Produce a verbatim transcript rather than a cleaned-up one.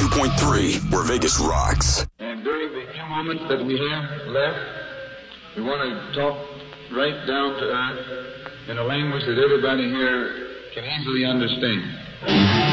point three, where Vegas rocks. And during the few moments that we have left, we want to talk right down to earth in a language that everybody here can easily understand.